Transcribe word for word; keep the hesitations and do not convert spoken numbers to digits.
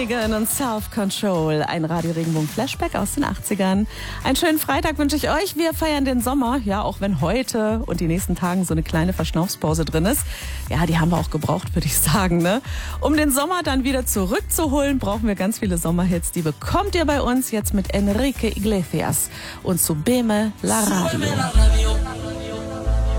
Hooligan und Self-Control, ein Radio Regenbogen Flashback aus den achtzigern. Einen schönen Freitag wünsche ich euch. Wir feiern den Sommer, ja, auch wenn heute und die nächsten Tagen so eine kleine Verschnaufspause drin ist. Ja, die haben wir auch gebraucht, würde ich sagen, ne? Um den Sommer dann wieder zurückzuholen, brauchen wir ganz viele Sommerhits. Die bekommt ihr bei uns jetzt mit Enrique Iglesias und Subime la Radio.